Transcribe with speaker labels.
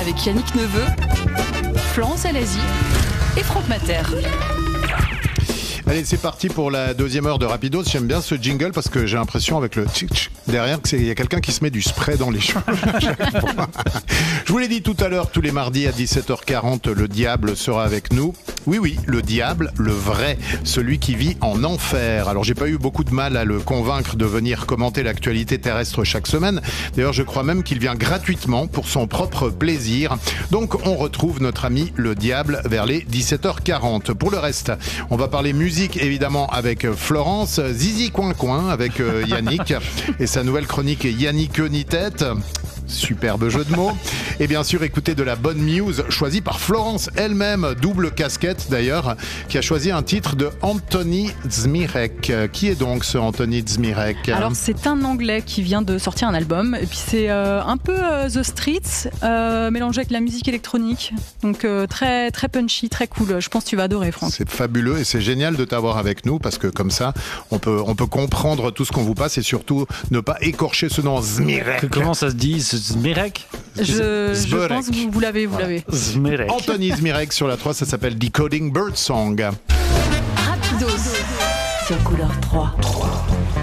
Speaker 1: avec Yannick Neveu, Florence Alazi et Franck Mater.
Speaker 2: Allez, c'est parti pour la deuxième heure de Rapidos. J'aime bien ce jingle parce que j'ai l'impression avec le tchic derrière qu'il y a quelqu'un qui se met du spray dans les cheveux. Je vous l'ai dit tout à l'heure, tous les mardis à 17h40, le diable sera avec nous. Oui, le diable, le vrai, celui qui vit en enfer. Alors, j'ai pas eu beaucoup de mal à le convaincre de venir commenter l'actualité terrestre chaque semaine. D'ailleurs, je crois même qu'il vient gratuitement pour son propre plaisir. Donc, on retrouve notre ami le diable vers les 17h40. Pour le reste, on va parler musique évidemment avec Florence, Zizi Coin Coin avec Yannick et sa nouvelle chronique Yannick ni tête. Superbe jeu de mots. Et bien sûr, écoutez de la bonne news choisie par Florence elle-même, double casquette d'ailleurs, qui a choisi un titre de Anthony Zmirekh. Qui est donc ce Anthony Zmirekh ?
Speaker 1: Alors, c'est un Anglais qui vient de sortir un album. Et puis, c'est un peu The Streets, mélangé avec la musique électronique. Donc, très, très punchy, très cool. Je pense que tu vas adorer, Franck.
Speaker 2: C'est fabuleux et c'est génial de t'avoir avec nous parce que comme ça, on peut comprendre tout ce qu'on vous passe et surtout ne pas écorcher ce nom Zmirekh.
Speaker 3: Comment ça se dit Zmirekh ?
Speaker 1: Je pense que vous l'avez.
Speaker 3: Zmirekh.
Speaker 2: Anthony Zmirekh sur la 3, ça s'appelle Decoding Bird Song.
Speaker 1: Rapidos
Speaker 4: sur Couleur 3.